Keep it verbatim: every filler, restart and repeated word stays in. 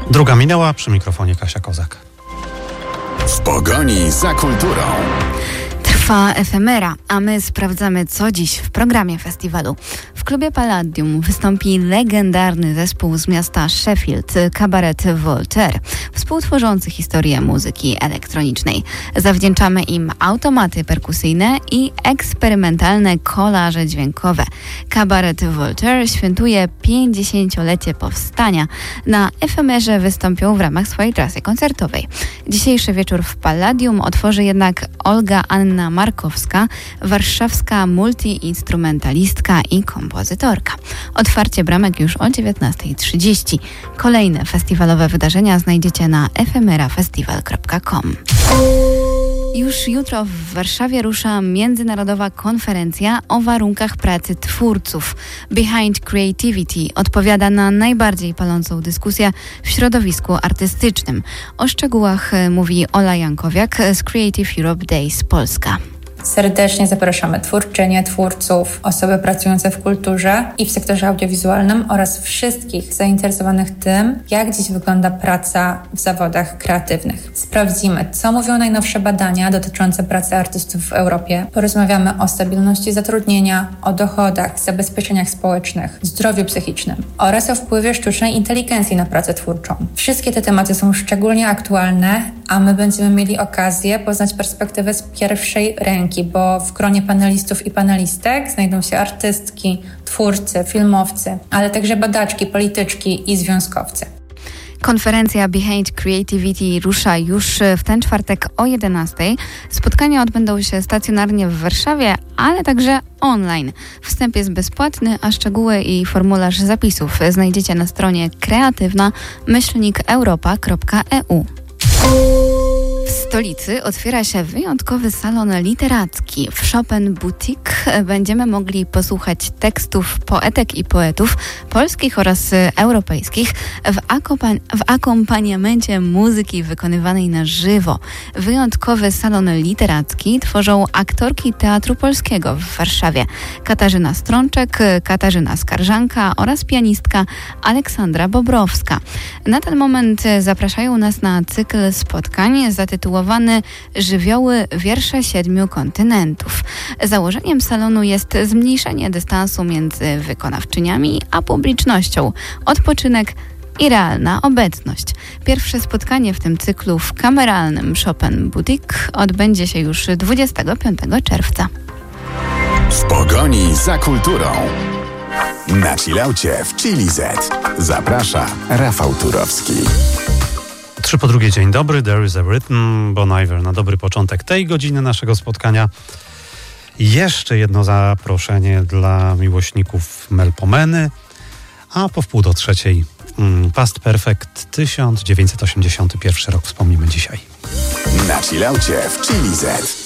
Druga minęła, przy mikrofonie Kasia Kozak. W pogoni za kulturą. Trwa efemera, a my sprawdzamy, co dziś w programie festiwalu. W klubie Palladium wystąpi legendarny zespół z miasta Sheffield, Kabaret Voltaire, współtworzący historię muzyki elektronicznej. Zawdzięczamy im automaty perkusyjne i eksperymentalne kolaże dźwiękowe. Kabaret Voltaire świętuje pięćdziesięciolecie powstania. Na efemerze wystąpią w ramach swojej trasy koncertowej. Dzisiejszy wieczór w Palladium otworzy jednak Olga Anna Markowska, warszawska multiinstrumentalistka i kompozytorka. Otwarcie bramek już o dziewiętnasta trzydzieści. Kolejne festiwalowe wydarzenia znajdziecie na efemerafestival kropka com. Już jutro w Warszawie rusza międzynarodowa konferencja o warunkach pracy twórców. Behind Creativity odpowiada na najbardziej palącą dyskusję w środowisku artystycznym. O szczegółach mówi Ola Jankowiak z Creative Europe Days Polska. Serdecznie zapraszamy twórczynie, twórców, osoby pracujące w kulturze i w sektorze audiowizualnym oraz wszystkich zainteresowanych tym, jak dziś wygląda praca w zawodach kreatywnych. Sprawdzimy, co mówią najnowsze badania dotyczące pracy artystów w Europie. Porozmawiamy o stabilności zatrudnienia, o dochodach, zabezpieczeniach społecznych, zdrowiu psychicznym oraz o wpływie sztucznej inteligencji na pracę twórczą. Wszystkie te tematy są szczególnie aktualne, a my będziemy mieli okazję poznać perspektywę z pierwszej ręki, bo w gronie panelistów i panelistek znajdą się artystki, twórcy, filmowcy, ale także badaczki, polityczki i związkowcy. Konferencja Behind Creativity rusza już w ten czwartek o jedenastej. Spotkania odbędą się stacjonarnie w Warszawie, ale także online. Wstęp jest bezpłatny, a szczegóły i formularz zapisów znajdziecie na stronie kreatywna myślnik europa kropka e u. W stolicy otwiera się wyjątkowy salon literacki. W Chopin Boutique będziemy mogli posłuchać tekstów poetek i poetów polskich oraz europejskich w, akompan- w akompaniamencie muzyki wykonywanej na żywo. Wyjątkowy salon literacki tworzą aktorki Teatru Polskiego w Warszawie. Katarzyna Strączek, Katarzyna Skarżanka oraz pianistka Aleksandra Bobrowska. Na ten moment zapraszają nas na cykl spotkań zatytułowany Żywioły wiersze siedmiu kontynentów. Założeniem salonu jest zmniejszenie dystansu między wykonawczyniami a publicznością, odpoczynek i realna obecność. Pierwsze spotkanie w tym cyklu w kameralnym Chopin Boutique odbędzie się już dwudziestego piątego czerwca. W pogoni za kulturą. Na chillaucie w Chili Z. Zaprasza Rafał Turowski. Trzy po drugie, dzień dobry, there is a rhythm, Bon Iver na dobry początek tej godziny naszego spotkania. Jeszcze jedno zaproszenie dla miłośników Melpomeny, a po wpół do trzeciej Past Perfect tysiąc dziewięćset osiemdziesiąty pierwszy rok wspomnimy dzisiaj. Na chillaucie w Chili Z.